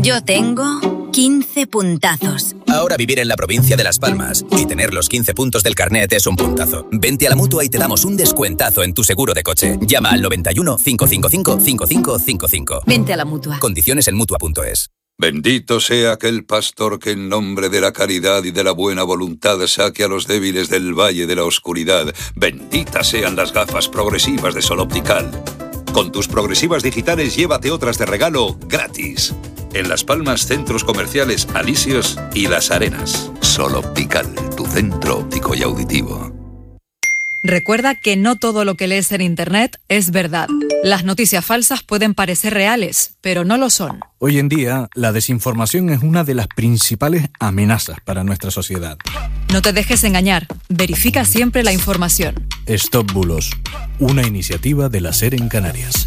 Yo tengo 15 puntazos. Ahora vivir en la provincia de Las Palmas y tener los 15 puntos del carnet es un puntazo. Vente a la Mutua y te damos un descuentazo en tu seguro de coche. Llama al 91 555 5555. Vente a la Mutua. Condiciones en Mutua.es. Bendito sea aquel pastor que en nombre de la caridad y de la buena voluntad saque a los débiles del valle de la oscuridad. Benditas sean las gafas progresivas de Sol Optical. Con tus progresivas digitales llévate otras de regalo gratis. En Las Palmas, centros comerciales Alisios y Las Arenas. Sol Optical, tu centro óptico y auditivo. Recuerda que no todo lo que lees en Internet es verdad. Las noticias falsas pueden parecer reales, pero no lo son. Hoy en día, la desinformación es una de las principales amenazas para nuestra sociedad. No te dejes engañar. Verifica siempre la información. Stop Bulos, una iniciativa de la SER en Canarias.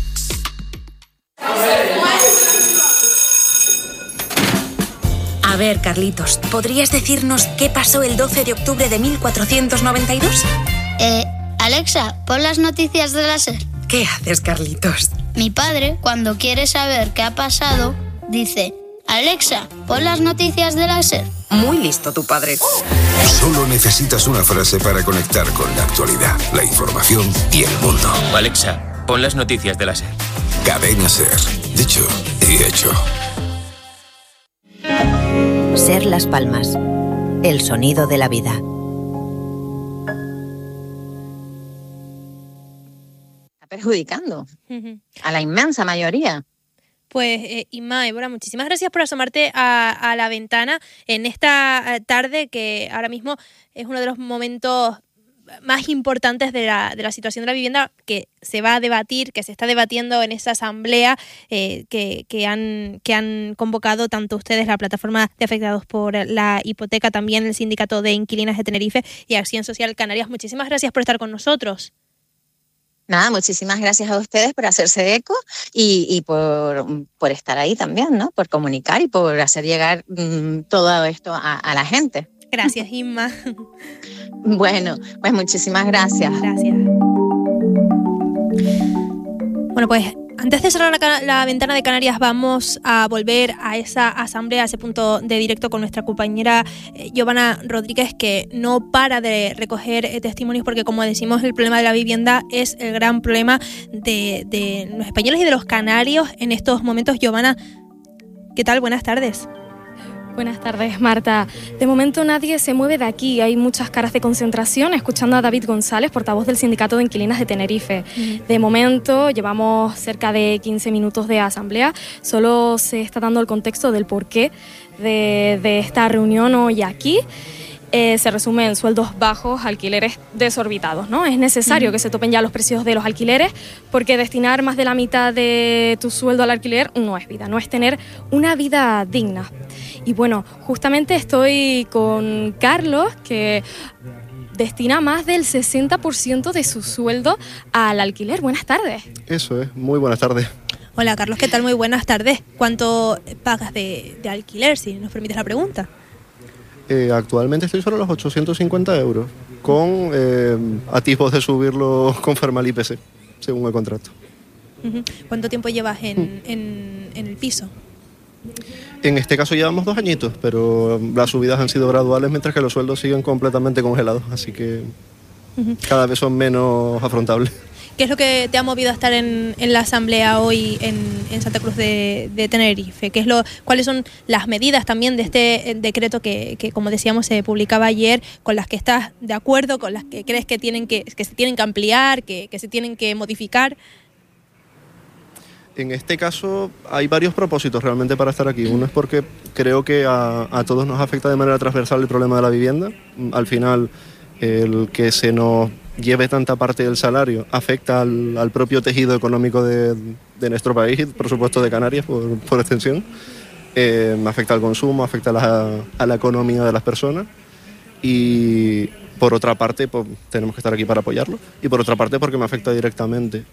A ver, Carlitos, ¿podrías decirnos qué pasó el 12 de octubre de 1492? Alexa, pon las noticias de la SER. ¿Qué haces, Carlitos? Mi padre, cuando quiere saber qué ha pasado, dice: Alexa, pon las noticias de la SER. Muy listo tu padre. Solo necesitas una frase para conectar con la actualidad, la información y el mundo. Alexa, pon las noticias de la SER. Cadena SER. Dicho y hecho. SER Las Palmas. El sonido de la vida. Perjudicando a la inmensa mayoría. Pues Inma, Évora, muchísimas gracias por asomarte a la ventana en esta tarde que ahora mismo es uno de los momentos más importantes de la situación de la vivienda que se va a debatir, que se está debatiendo en esa asamblea que han convocado tanto ustedes, la plataforma de afectados por la hipoteca, también el sindicato de inquilinas de Tenerife y Acción Social Canarias. Muchísimas gracias por estar con nosotros. Nada, muchísimas gracias a ustedes por hacerse eco y por estar ahí también, ¿no? Por comunicar y por hacer llegar todo esto a la gente. Gracias, Inma. Bueno, pues muchísimas gracias. Gracias. Bueno, pues antes de cerrar la ventana de Canarias vamos a volver a esa asamblea, a ese punto de directo con nuestra compañera Giovanna Rodríguez, que no para de recoger testimonios porque, como decimos, el problema de la vivienda es el gran problema de los españoles y de los canarios en estos momentos. Giovanna, ¿qué tal? Buenas tardes. Buenas tardes, Marta. De momento nadie se mueve de aquí. Hay muchas caras de concentración, escuchando a David González, portavoz del Sindicato de Inquilinas de Tenerife. De momento llevamos cerca de 15 minutos de asamblea. Solo se está dando el contexto del porqué de esta reunión hoy aquí. Se resume en sueldos bajos, alquileres desorbitados, ¿no? Es necesario que se topen ya los precios de los alquileres porque destinar más de la mitad de tu sueldo al alquiler no es vida, no es tener una vida digna. Y bueno, justamente estoy con Carlos, que destina más del 60% de su sueldo al alquiler. Buenas tardes. Eso es, muy buenas tardes. Hola Carlos, ¿qué tal? Muy buenas tardes. ¿Cuánto pagas de alquiler, si nos permites la pregunta? Actualmente estoy sobre los 850 euros, con atisbos de subirlo conforme al IPC, según el contrato. ¿Cuánto tiempo llevas en el piso? En este caso llevamos 2 añitos, pero las subidas han sido graduales mientras que los sueldos siguen completamente congelados, así que cada vez son menos afrontables. ¿Qué es lo que te ha movido a estar en la asamblea hoy en Santa Cruz de Tenerife? ¿Cuáles son las medidas también de este decreto que, como decíamos, se publicaba ayer, con las que estás de acuerdo, con las que crees que se tienen que ampliar, que se tienen que modificar? En este caso hay varios propósitos realmente para estar aquí. Uno es porque creo que a todos nos afecta de manera transversal el problema de la vivienda. Al final, el que se nos lleve tanta parte del salario afecta al propio tejido económico de nuestro país y, por supuesto, de Canarias por extensión. Afecta al consumo, afecta a la economía de las personas y, por otra parte, pues, tenemos que estar aquí para apoyarlo y, por otra parte, porque me afecta directamente.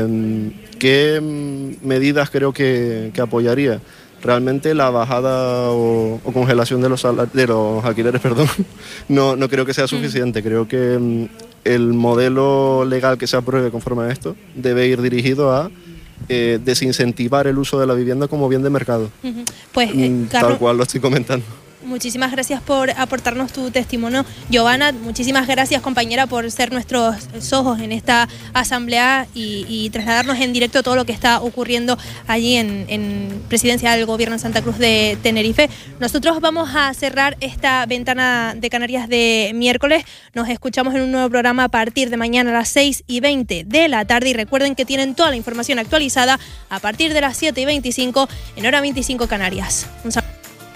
¿Qué medidas creo que apoyaría? Realmente la bajada o congelación de los alquileres, no creo que sea suficiente. Creo que el modelo legal que se apruebe conforme a esto debe ir dirigido a desincentivar el uso de la vivienda como bien de mercado. Pues, tal Carlos, cual lo estoy comentando. muchísimas gracias por aportarnos tu testimonio. Giovanna, muchísimas gracias, compañera, por ser nuestros ojos en esta asamblea y trasladarnos en directo todo lo que está ocurriendo allí en Presidencia del Gobierno en Santa Cruz de Tenerife. Nosotros vamos a cerrar esta ventana de Canarias de miércoles. Nos escuchamos en un nuevo programa a partir de mañana a las 6:20 de la tarde. Y recuerden que tienen toda la información actualizada a partir de las 7:25 en hora 25 Canarias. Un saludo.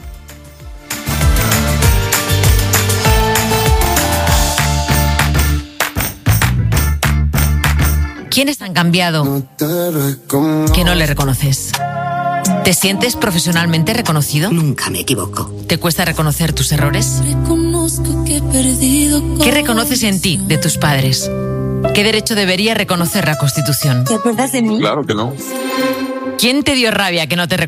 ¿Quiénes han cambiado que no le reconoces? ¿Te sientes profesionalmente reconocido? Nunca me equivoco. ¿Te cuesta reconocer tus errores? ¿Qué reconoces en ti de tus padres? ¿Qué derecho debería reconocer la Constitución? ¿Te acuerdas de mí? Claro que no. ¿Quién te dio rabia que no te reconoce?